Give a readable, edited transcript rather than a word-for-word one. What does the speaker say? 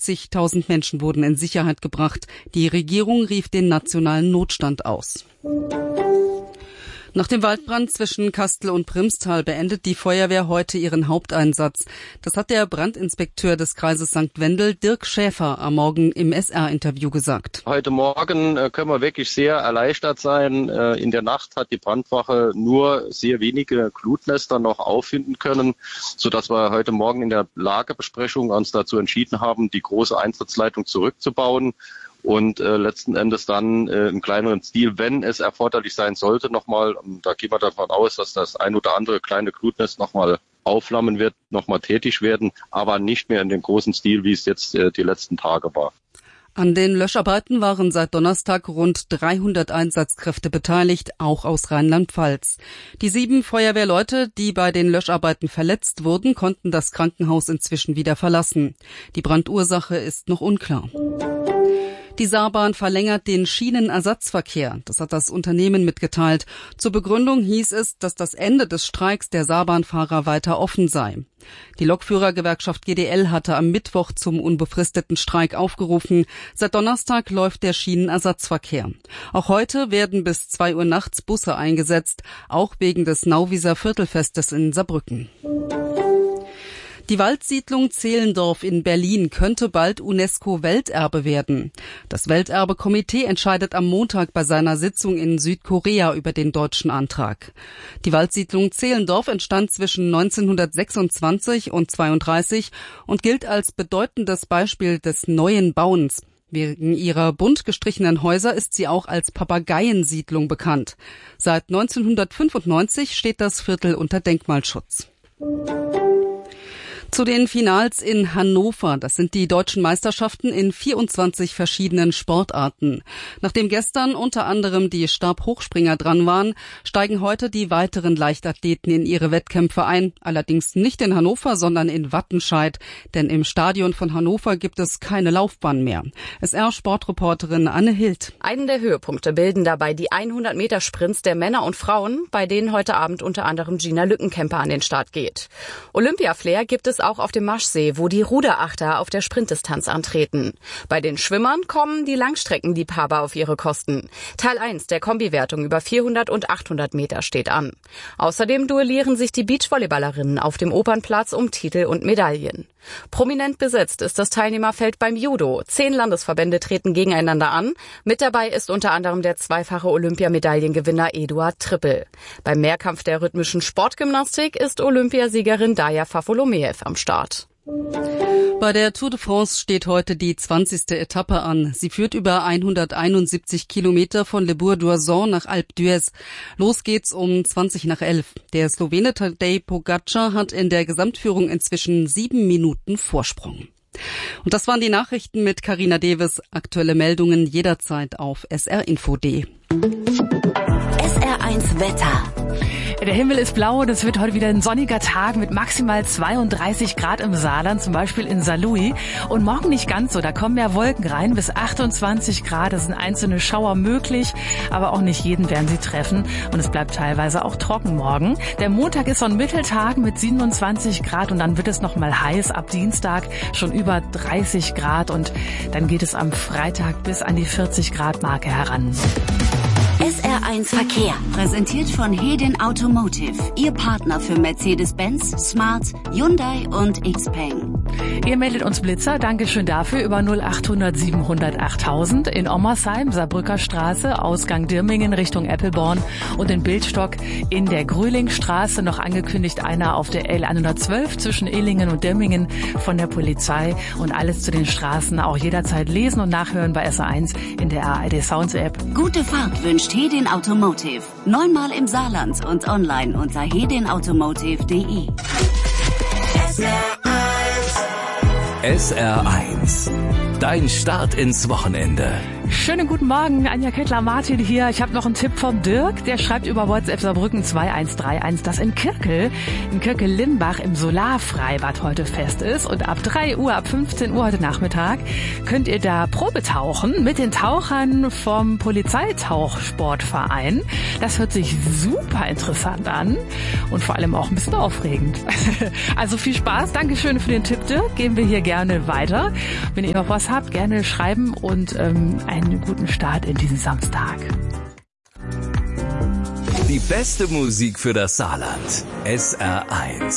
50.000 Menschen wurden in Sicherheit gebracht. Die Regierung rief den nationalen Notstand aus. Nach dem Waldbrand zwischen Kastel und Primstal beendet die Feuerwehr heute ihren Haupteinsatz. Das hat der Brandinspekteur des Kreises St. Wendel, Dirk Schäfer, am Morgen im SR-Interview gesagt. Heute Morgen können wir wirklich sehr erleichtert sein. In der Nacht hat die Brandwache nur sehr wenige Glutnester noch auffinden können, sodass wir heute Morgen in der Lagebesprechung uns dazu entschieden haben, die große Eintrittsleitung zurückzubauen. Und letzten Endes dann im kleineren Stil, wenn es erforderlich sein sollte, nochmal, da gehen wir davon aus, dass das ein oder andere kleine Glutnest nochmal aufflammen wird, nochmal tätig werden, aber nicht mehr in dem großen Stil, wie es jetzt die letzten Tage war. An den Löscharbeiten waren seit Donnerstag rund 300 Einsatzkräfte beteiligt, auch aus Rheinland-Pfalz. Die 7 Feuerwehrleute, die bei den Löscharbeiten verletzt wurden, konnten das Krankenhaus inzwischen wieder verlassen. Die Brandursache ist noch unklar. Die Saarbahn verlängert den Schienenersatzverkehr. Das hat das Unternehmen mitgeteilt. Zur Begründung hieß es, dass das Ende des Streiks der Saarbahnfahrer weiter offen sei. Die Lokführergewerkschaft GDL hatte am Mittwoch zum unbefristeten Streik aufgerufen. Seit Donnerstag läuft der Schienenersatzverkehr. Auch heute werden bis 2 Uhr nachts Busse eingesetzt, auch wegen des Nauwieser Viertelfestes in Saarbrücken. Die Waldsiedlung Zehlendorf in Berlin könnte bald UNESCO-Welterbe werden. Das Welterbe-Komitee entscheidet am Montag bei seiner Sitzung in Südkorea über den deutschen Antrag. Die Waldsiedlung Zehlendorf entstand zwischen 1926 und 1932 und gilt als bedeutendes Beispiel des neuen Bauens. Wegen ihrer bunt gestrichenen Häuser ist sie auch als Papageiensiedlung bekannt. Seit 1995 steht das Viertel unter Denkmalschutz. Zu den Finals in Hannover. Das sind die deutschen Meisterschaften in 24 verschiedenen Sportarten. Nachdem gestern unter anderem die Stabhochspringer dran waren, steigen heute die weiteren Leichtathleten in ihre Wettkämpfe ein. Allerdings nicht in Hannover, sondern in Wattenscheid. Denn im Stadion von Hannover gibt es keine Laufbahn mehr. SR-Sportreporterin Anne Hild. Einen der Höhepunkte bilden dabei die 100-Meter-Sprints der Männer und Frauen, bei denen heute Abend unter anderem Gina Lückenkämper an den Start geht. Olympia-Flair gibt es auch auf dem Maschsee, wo die Ruderachter auf der Sprintdistanz antreten. Bei den Schwimmern kommen die Langstreckenliebhaber auf ihre Kosten. Teil 1 der Kombiwertung über 400 und 800 Meter steht an. Außerdem duellieren sich die Beachvolleyballerinnen auf dem Opernplatz um Titel und Medaillen. Prominent besetzt ist das Teilnehmerfeld beim Judo. 10 Landesverbände treten gegeneinander an. Mit dabei ist unter anderem der zweifache Olympiamedaillengewinner Eduard Trippel. Beim Mehrkampf der rhythmischen Sportgymnastik ist Olympiasiegerin Daja Fafolomeev am Start. Bei der Tour de France steht heute die 20. Etappe an. Sie führt über 171 Kilometer von Le Bourg-d'Oisans nach Alpe d'Huez. Los geht's um 20 nach 11. Der Slowene Tadej Pogačar hat in der Gesamtführung inzwischen 7 Minuten Vorsprung. Und das waren die Nachrichten mit Carina Deves. Aktuelle Meldungen jederzeit auf srinfo.de. SR1 Wetter. Der Himmel ist blau und es wird heute wieder ein sonniger Tag mit maximal 32 Grad im Saarland, zum Beispiel in Saarlouis. Und morgen nicht ganz so, da kommen mehr Wolken rein, bis 28 Grad. Es sind einzelne Schauer möglich, aber auch nicht jeden werden sie treffen. Und es bleibt teilweise auch trocken morgen. Der Montag ist so ein Mitteltag mit 27 Grad und dann wird es nochmal heiß. Ab Dienstag schon über 30 Grad und dann geht es am Freitag bis an die 40 Grad Marke heran. SR1 Verkehr, präsentiert von Hedin Automotive, Ihr Partner für Mercedes-Benz, Smart, Hyundai und Xpeng. Ihr meldet uns Blitzer, Dankeschön dafür, über 0800 700 8000 in Ommersheim, Saarbrücker Straße, Ausgang Dirmingen Richtung Eppelborn und in Bildstock in der Grühlingstraße, noch angekündigt einer auf der L112 zwischen Illingen und Dirmingen von der Polizei und alles zu den Straßen auch jederzeit lesen und nachhören bei SR1 in der ARD Sounds App. Gute Fahrt wünscht Hedin Automotive. 9-mal im Saarland und online unter hedinautomotive.de. SR1 Dein Start ins Wochenende. Schönen guten Morgen, Anja Kettler-Martin hier. Ich habe noch einen Tipp vom Dirk. Der schreibt über WhatsApp Saarbrücken 2131, dass in Kirkel-Limbach im Solarfreibad heute Fest ist. Und ab 3 Uhr, ab 15 Uhr heute Nachmittag könnt ihr da Probetauchen mit den Tauchern vom Polizeitauchsportverein. Das hört sich super interessant an und vor allem auch ein bisschen aufregend. Also viel Spaß. Dankeschön für den Tipp, Dirk. Geben wir hier gerne weiter. Wenn ihr noch was habt, gerne schreiben und einen guten Start in diesen Samstag. Die beste Musik für das Saarland. SR1.